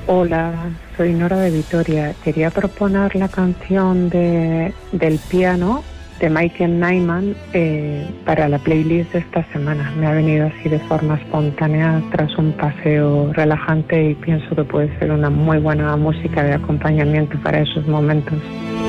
Hola, soy Nora de Vitoria. Quería proponer la canción del piano de Michael Nyman para la playlist de esta semana. Me ha venido así de forma espontánea tras un paseo relajante y pienso que puede ser una muy buena música de acompañamiento para esos momentos.